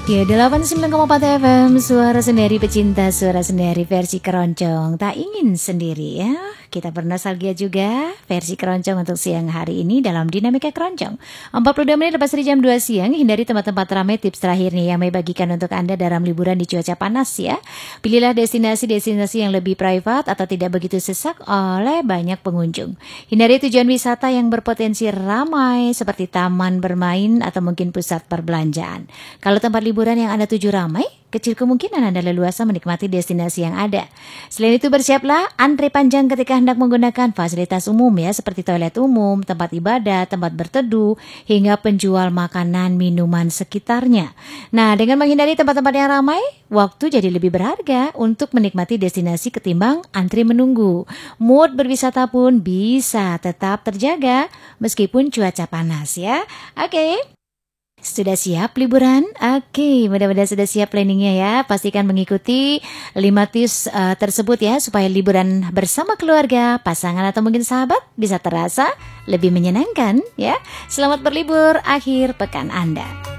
Ya, 89,4 FM, suara sendiri pecinta, suara sendiri versi keroncong. Tak ingin sendiri ya, kita bernostalgia juga versi keroncong untuk siang hari ini dalam Dinamika Keroncong. 42 menit lepas dari jam 2 siang, hindari tempat-tempat ramai. Tips terakhir nih yang may bagikan untuk Anda dalam liburan di cuaca panas ya. Pilihlah destinasi-destinasi yang lebih private atau tidak begitu sesak oleh banyak pengunjung. Hindari tujuan wisata yang berpotensi ramai seperti taman bermain atau mungkin pusat perbelanjaan. Kalau tempat liburan yang Anda tuju ramai, kecil kemungkinan Anda leluasa menikmati destinasi yang ada. Selain itu bersiaplah antre panjang ketika hendak menggunakan fasilitas umum ya, seperti toilet umum, tempat ibadah, tempat berteduh, hingga penjual makanan minuman sekitarnya. Nah, dengan menghindari tempat-tempat yang ramai, waktu jadi lebih berharga untuk menikmati destinasi ketimbang antri menunggu. Mood berwisata pun bisa tetap terjaga meskipun cuaca panas ya. Oke. Sudah siap liburan? Oke, mudah-mudahan sudah siap planningnya ya. Pastikan mengikuti 5 tips tersebut ya, supaya liburan bersama keluarga, pasangan atau mungkin sahabat bisa terasa lebih menyenangkan ya. Selamat berlibur akhir pekan Anda.